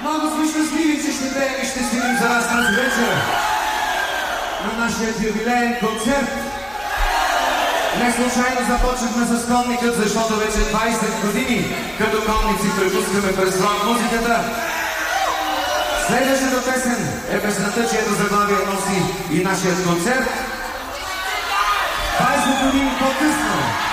Много сме щастливи, че ще пеем и ще свирим за вас тази вечер на нашия юбилеен концерт. Не случайно започнахме с Конникът, защото вече 20 години като конници препускаме през рок-музиката. Следващата песен е песната, чието заглавие носи и нашият концерт. 20 години по-късно